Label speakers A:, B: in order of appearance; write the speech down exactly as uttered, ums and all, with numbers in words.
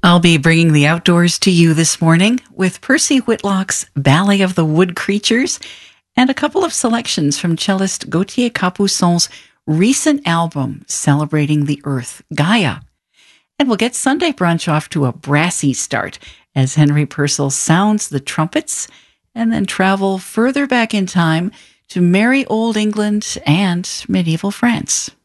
A: I'll be bringing the outdoors to you this morning with Percy Whitlock's Ballet of the Wood Creatures and a couple of selections from cellist Gauthier Capuçon's recent album celebrating the Earth, Gaia. And we'll get Sunday brunch off to a brassy start as Henry Purcell sounds the trumpets and then travel further back in time to merry old England and medieval France.